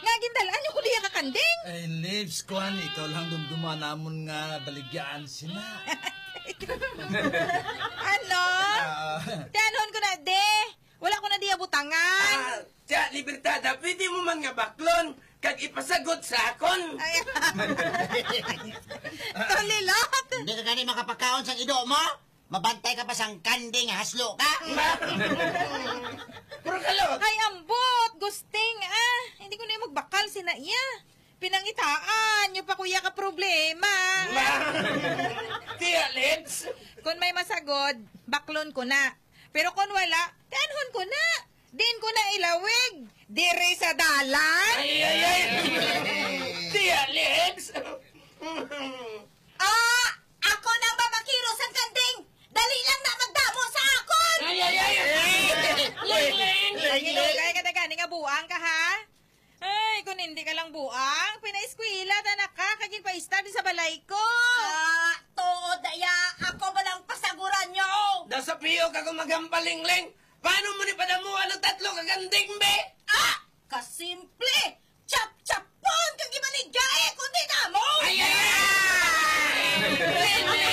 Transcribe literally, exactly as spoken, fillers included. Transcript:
nga gindalaan yung kuliya ka kanding. Ay, Lips, kuhan, ikaw lang dumduma namon nga baligyan sila. Ano? Uh, Tiyanon ko na, de. Wala ko na di abutangan. Ah, tiya, Libertada, pwede mo man nga baklon, kag ipasagot sa akon. Ay, tulilot. Hindi ka gani makapakaon sang ido mo? Mabantay ka pa sang kanding, haslo ka? Puro kalot. Ay, ambot. Gusting, ah. Hindi ko na yung magbakal sina iya. Pinangitaan, yung pa kuya ka problema. Tiya, Lips. Kung may masagod, baklon ko na. Pero kung wala, tanhon ko na. Din ko na ilawig. Dire sa dalan. Ay, ay, ay. Tiya, Lips. Ah! Ako nang mamakiro sa kanding! Dali lang na magdamo sa akon! Ay, ay, ay. Ling, ling. Kaya ka na nga buang ka, ha? Ay, kung hindi ka lang buang, pinaiskwila, tanak ka, kaging pa-study sa balay ko. Ah! Tuod daya! Ako ba lang pasaguran nyo? Nasa piyo ka kung magampaling-ling. Paano mo ni padamuhan ng tatlo kaganding, be? Ah! Kasimple!